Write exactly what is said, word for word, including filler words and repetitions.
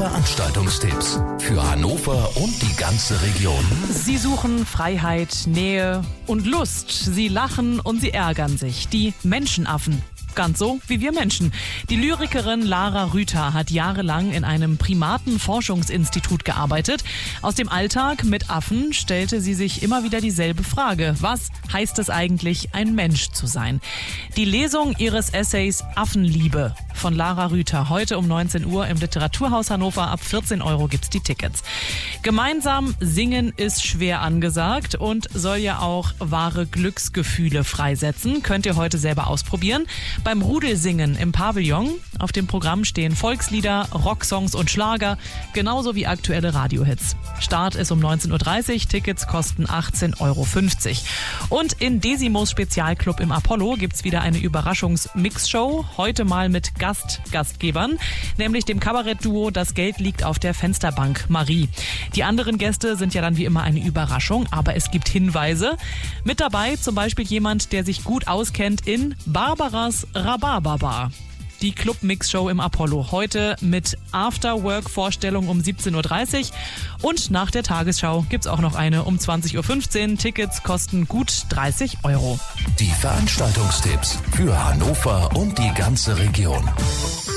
Veranstaltungstipps für Hannover und die ganze Region. Sie suchen Freiheit, Nähe und Lust. Sie lachen und sie ärgern sich. Die Menschenaffen. Ganz so wie wir Menschen. Die Lyrikerin Lara Rüther hat jahrelang in einem Primatenforschungsinstitut gearbeitet. Aus dem Alltag mit Affen stellte sie sich immer wieder dieselbe Frage. Was heißt es eigentlich, ein Mensch zu sein? Die Lesung ihres Essays Affenliebe von Lara Rüther heute um neunzehn Uhr im Literaturhaus Hannover. Ab vierzehn Euro gibt's die Tickets. Gemeinsam singen ist schwer angesagt und soll ja auch wahre Glücksgefühle freisetzen. Könnt ihr heute selber ausprobieren. Beim Rudelsingen im Pavillon. Auf dem Programm stehen Volkslieder, Rocksongs und Schlager, genauso wie aktuelle Radiohits. Start ist um neunzehn Uhr dreißig, Tickets kosten achtzehn Euro fünfzig. Und in Desimos Spezialclub im Apollo gibt's wieder eine Überraschungs-Mix-Show. Heute mal mit Gast-Gastgebern, nämlich dem Kabarettduo Das Geld liegt auf der Fensterbank, Marie. Die anderen Gäste sind ja dann wie immer eine Überraschung, aber es gibt Hinweise. Mit dabei zum Beispiel jemand, der sich gut auskennt in Barbaras Rhabarberbar. Die Club-Mix-Show im Apollo. Heute mit After-Work-Vorstellung um siebzehn Uhr dreißig. Und nach der Tagesschau gibt's auch noch eine um zwanzig Uhr fünfzehn. Tickets kosten gut dreißig Euro. Die Veranstaltungstipps für Hannover und die ganze Region.